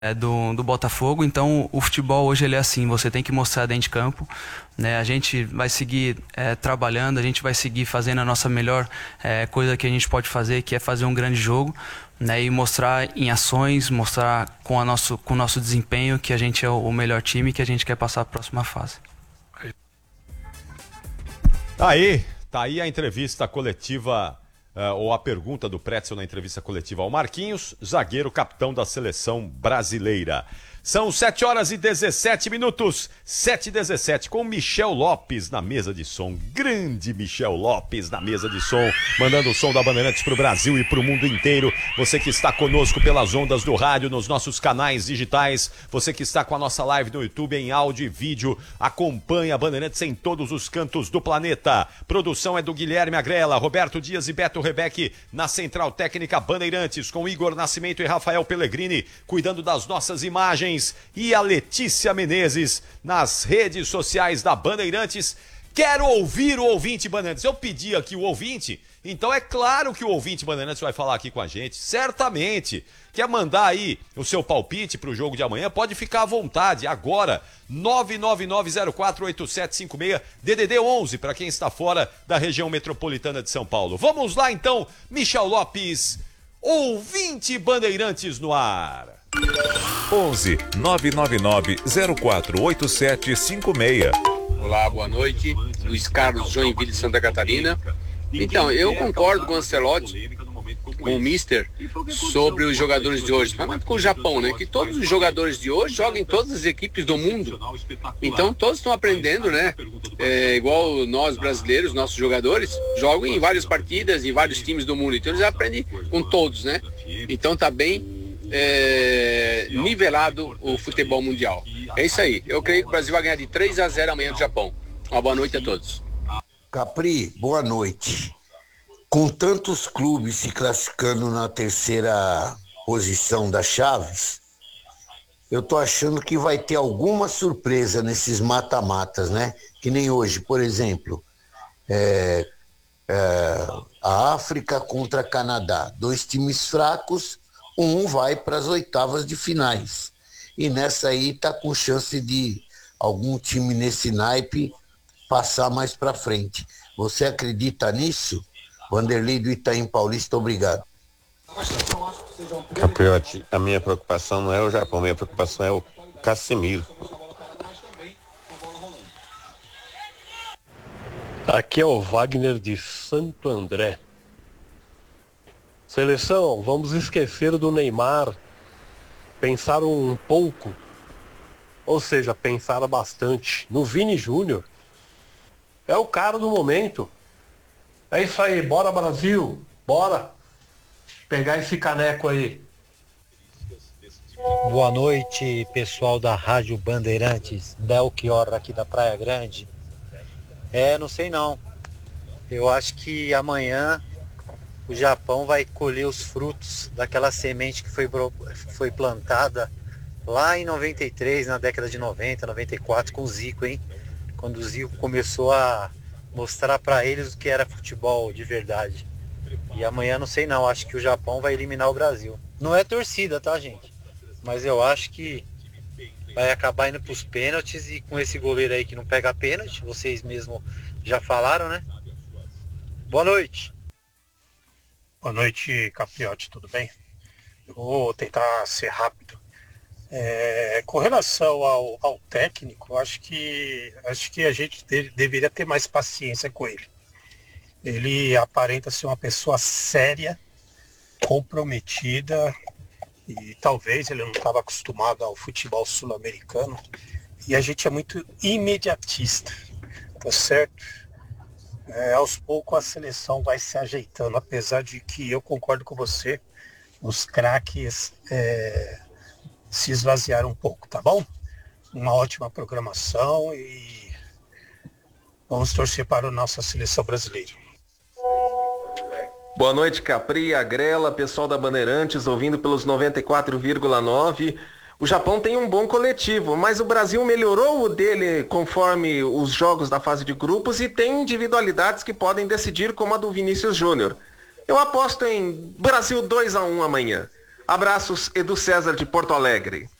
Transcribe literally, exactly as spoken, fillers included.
É do, do Botafogo. Então o futebol hoje ele é assim, você tem que mostrar dentro de campo, né? A gente vai seguir é, trabalhando, a gente vai seguir fazendo a nossa melhor é, coisa que a gente pode fazer, que é fazer um grande jogo, né? E mostrar em ações, mostrar com, a nosso, com o nosso desempenho que a gente é o, o melhor time, que a gente quer passar a próxima fase. Tá aí, tá aí a entrevista coletiva, uh, ou a pergunta do Pretzel na entrevista coletiva ao Marquinhos, zagueiro capitão da seleção brasileira. São sete horas e dezessete minutos, sete e dezessete, com Michel Lopes na mesa de som. Grande Michel Lopes na mesa de som, mandando o som da Bandeirantes pro Brasil e pro mundo inteiro. Você que está conosco pelas ondas do rádio, nos nossos canais digitais, você que está com a nossa live no YouTube em áudio e vídeo, acompanha a Bandeirantes em todos os cantos do planeta. Produção é do Guilherme Agrela, Roberto Dias e Beto Rebeque na Central Técnica Bandeirantes, com Igor Nascimento e Rafael Pellegrini, cuidando das nossas imagens, e a Letícia Menezes nas redes sociais da Bandeirantes. Quero ouvir o ouvinte Bandeirantes. Eu pedi aqui o ouvinte, então é claro que o ouvinte Bandeirantes vai falar aqui com a gente, certamente. Quer mandar aí o seu palpite para o jogo de amanhã? Pode ficar à vontade, agora, nove nove nove zero quatro oito sete cinco seis, D D D onze, para quem está fora da região metropolitana de São Paulo. Vamos lá então, Michel Lopes, ouvinte Bandeirantes no ar. onze nove nove nove zero quatro oito sete cinco seis. Olá, boa noite. Luiz Carlos, Joinville, Santa Catarina. Então, eu concordo com o Ancelotti, com o Mister, sobre os jogadores de hoje, mas com o Japão, né? Que todos os jogadores de hoje jogam em todas as equipes do mundo. Então, todos estão aprendendo, né? É, igual nós brasileiros, nossos jogadores, jogam em várias partidas, em vários times do mundo. Então, eles aprendem com todos, né? Então, tá bem É, nivelado o futebol mundial. É isso aí. Eu creio que o Brasil vai ganhar de três a zero amanhã do Japão. Uma boa noite a todos. Capri, boa noite. Com tantos clubes se classificando na terceira posição das chaves, eu tô achando que vai ter alguma surpresa nesses mata-matas, né? Que nem hoje, por exemplo, é, é, a África contra Canadá. Dois times fracos, um vai para as oitavas de finais. E nessa aí tá com chance de algum time nesse naipe passar mais para frente. Você acredita nisso? Vanderlei do Itaim Paulista, obrigado. Capriotti, a minha preocupação não é o Japão, a minha preocupação é o Casemiro. Aqui é o Wagner de Santo André. Seleção, vamos esquecer do Neymar, pensar um pouco, ou seja, pensar bastante no Vini Júnior. É o cara do momento. É isso aí, bora Brasil, bora pegar esse caneco aí. Boa noite, pessoal da Rádio Bandeirantes, Belchior aqui da Praia Grande. É, não sei não. Eu acho que amanhã o Japão vai colher os frutos daquela semente que foi, foi plantada lá em noventa e três, na década de noventa, noventa e quatro, com o Zico, hein? Quando o Zico começou a mostrar para eles o que era futebol de verdade. E amanhã não sei não, acho que o Japão vai eliminar o Brasil. Não é torcida, tá, gente? Mas eu acho que vai acabar indo pros pênaltis, e com esse goleiro aí que não pega pênalti, vocês mesmo já falaram, né? Boa noite. Boa noite, Capriotti, tudo bem? Eu vou tentar ser rápido. É, com relação ao, ao técnico, acho que, acho que a gente de, deveria ter mais paciência com ele. Ele aparenta ser uma pessoa séria, comprometida, e talvez ele não estava acostumado ao futebol sul-americano, e a gente é muito imediatista, tá certo? É, aos poucos a seleção vai se ajeitando, apesar de que eu concordo com você, os craques é, se esvaziaram um pouco, tá bom? Uma ótima programação e vamos torcer para a nossa seleção brasileira. Boa noite, Capri, Agrela, pessoal da Bandeirantes, ouvindo pelos noventa e quatro vírgula nove. O Japão tem um bom coletivo, mas o Brasil melhorou o dele conforme os jogos da fase de grupos e tem individualidades que podem decidir, como a do Vinícius Júnior. Eu aposto em Brasil dois a um amanhã. Abraços, Edu César de Porto Alegre.